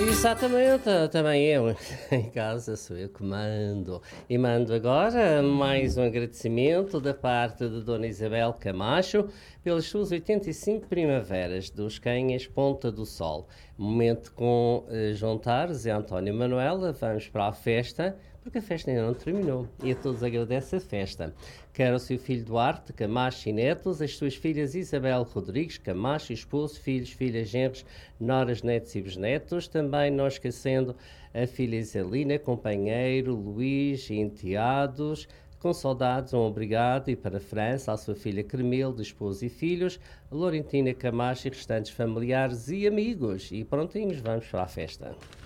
Exatamente, também eu em casa sou eu que mando. E mando agora mais um agradecimento da parte de Dona Isabel Camacho pelas suas 85 primaveras dos Canhas Ponta do Sol. Momento com João Tares e António Manuela, vamos para a festa, porque a festa ainda não terminou e a todos agradece a festa. Quer o seu filho Duarte Camacho e netos, as suas filhas Isabel Rodrigues Camacho, esposo, filhos, filhas, genros, noras, netos e bisnetos, também não esquecendo a filha Isalina, companheiro, Luís e enteados. Com saudades, um obrigado e para a França, à sua filha Cremilde, esposo e filhos, a Laurentina Camacho e restantes familiares e amigos. E prontinhos, vamos para a festa.